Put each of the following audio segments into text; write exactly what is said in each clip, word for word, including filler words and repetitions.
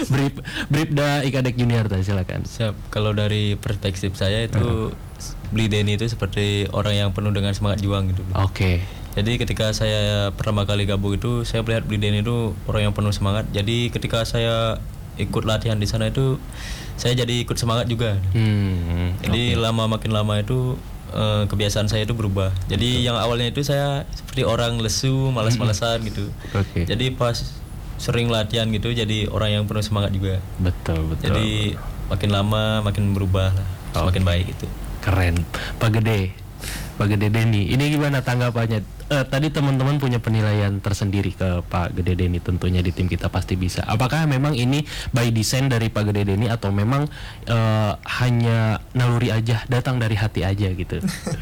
Brib Bribda Ikadek Junior tadi, silakan. Siap. Kalau dari perspektif saya itu uh. Bli Denny itu seperti orang yang penuh dengan semangat juang gitu. Oke. Okay. Jadi ketika saya pertama kali gabung itu saya melihat Bli Denny itu orang yang penuh semangat. Jadi ketika saya ikut latihan di sana itu saya jadi ikut semangat juga. Hmm, jadi okay. lama makin lama itu uh, kebiasaan saya itu berubah. Jadi betul. Yang awalnya itu saya seperti orang lesu, malas-malasan gitu. Okay. Jadi pas sering latihan gitu jadi orang yang penuh semangat juga. Betul, betul. Jadi makin lama makin berubah lah, okay. Makin baik itu. Keren. Pak Gede, Pak Gede Denny, ini gimana tanggapannya? Uh, tadi teman-teman punya penilaian tersendiri ke Pak Gede Denny, tentunya di tim kita pasti bisa. Apakah memang ini by design dari Pak Gede Denny atau memang uh, hanya naluri aja, datang dari hati aja gitu?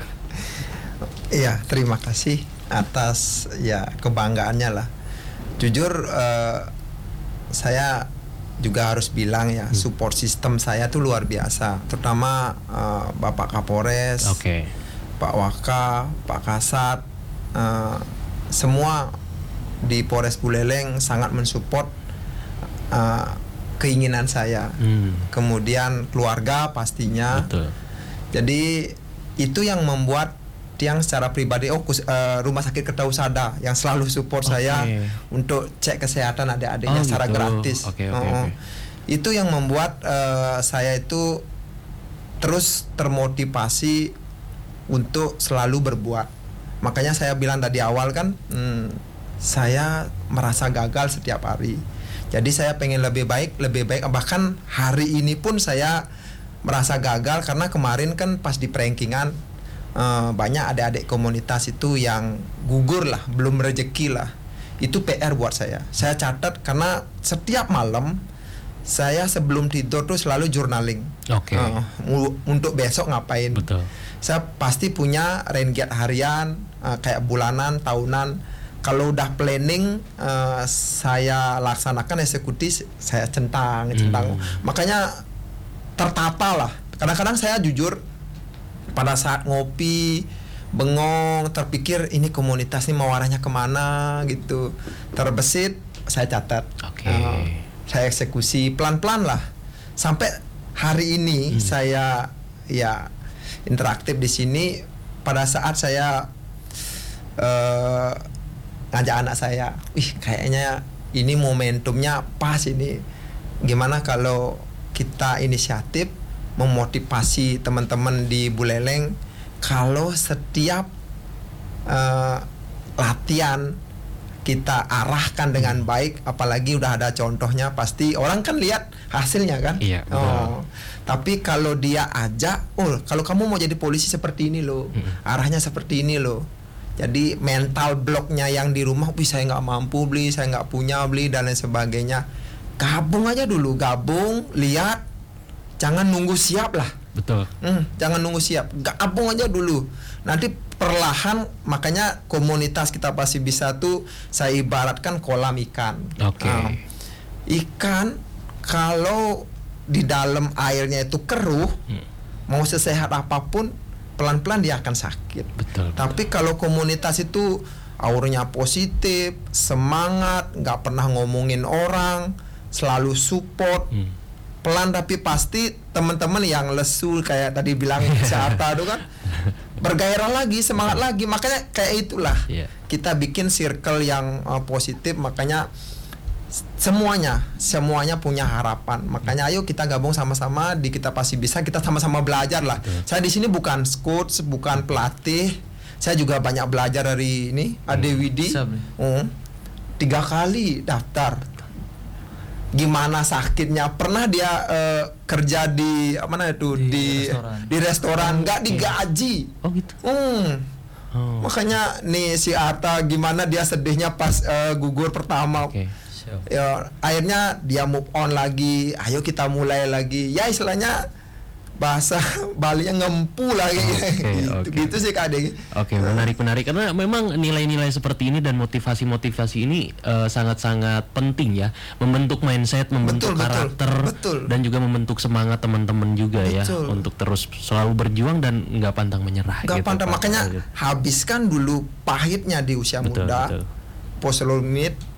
Iya, terima kasih atas ya kebanggaannya lah. Jujur uh, saya juga harus bilang ya, hmm. support system saya tuh luar biasa, terutama uh, Bapak Kapolres, okay. Pak Waka, Pak Kasat. Uh, semua di Polres Buleleng sangat mensupport uh, keinginan saya. hmm. Kemudian keluarga pastinya. Betul. Jadi itu yang membuat yang secara pribadi, oh uh, Rumah Sakit Kertausada yang selalu support okay. saya untuk cek kesehatan adik-adiknya oh, secara gitu. gratis. okay, okay, uh, okay. Itu yang membuat uh, saya itu terus termotivasi untuk selalu berbuat. Makanya saya bilang tadi awal kan, hmm, saya merasa gagal setiap hari. Jadi saya pengen lebih baik, lebih baik. Bahkan hari ini pun saya merasa gagal karena kemarin kan pas di prankingan uh, banyak adik-adik komunitas itu yang gugur lah, belum rezeki lah. Itu P R buat saya. Saya catat karena setiap malam saya sebelum tidur tuh selalu journaling. Oke. Okay. Uh, untuk besok ngapain? Betul. Saya pasti punya renget harian, uh, kayak bulanan, tahunan. Kalau udah planning, uh, saya laksanakan, eksekusi, saya centang, centang. Hmm. Makanya tertata lah. Kadang-kadang saya jujur, pada saat ngopi, bengong, terpikir ini komunitas ini mau arahnya kemana gitu. Terbesit, saya catat. Okay. Uh, saya eksekusi pelan-pelan lah. Sampai hari ini hmm. saya ya interaktif di sini. Pada saat saya uh, ngajak anak saya, wih kayaknya ini momentumnya pas ini. Gimana kalau kita inisiatif memotivasi teman-teman di Buleleng, kalau setiap uh, latihan kita arahkan dengan baik, apalagi udah ada contohnya, pasti orang kan lihat hasilnya kan. Iya, oh. Tapi kalau dia ajak, oh kalau kamu mau jadi polisi seperti ini loh, hmm. arahnya seperti ini loh. Jadi mental blocknya yang di rumah, wih saya nggak mampu beli, saya nggak punya beli dan lain sebagainya. Gabung aja dulu, gabung, lihat, jangan nunggu siap lah. Betul. Hmm, jangan nunggu siap, gabung aja dulu. Nanti perlahan, makanya komunitas kita pasti bisa tuh saya ibaratkan kolam ikan. Oke. Okay. Nah, ikan kalau di dalam airnya itu keruh, hmm. mau sesehat apapun, pelan-pelan dia akan sakit. Betul. Tapi betul. Kalau komunitas itu auranya positif, semangat, nggak pernah ngomongin orang, selalu support. Hmm. Pelan tapi pasti teman-teman yang lesu kayak tadi bilang Syata itu kan bergairah lagi, semangat lagi. Makanya kayak itulah yeah. kita bikin circle yang uh, positif. Makanya semuanya semuanya punya harapan. Makanya ayo kita gabung sama-sama di Kita Pasti Bisa. Kita sama-sama belajar lah. Betul. Saya di sini bukan coach, bukan pelatih. Saya juga banyak belajar dari ini hmm. Ade Widi. Hmm. Tiga kali daftar. Gimana sakitnya, pernah dia uh, kerja di mana itu di di restoran, di restoran nggak okay. digaji. Oh gitu. Hmm. Oh. Makanya nih si Atta gimana dia sedihnya pas uh, gugur pertama. Okay. Sure. Ya, akhirnya dia move on lagi. Ayo kita mulai lagi. Ya istilahnya bahasa Balinya ngempu lagi. Okay, gitu, okay. gitu sih Kak Ade. Oke, okay, menarik menarik karena memang nilai-nilai seperti ini dan motivasi-motivasi ini uh, sangat-sangat penting ya, membentuk mindset, membentuk betul, karakter betul, betul. dan juga membentuk semangat teman-teman juga betul. ya untuk terus selalu berjuang dan nggak pantang menyerah. Nggak gitu, pantang, makanya gitu. Habiskan dulu pahitnya di usia betul, muda. Betul. Post limit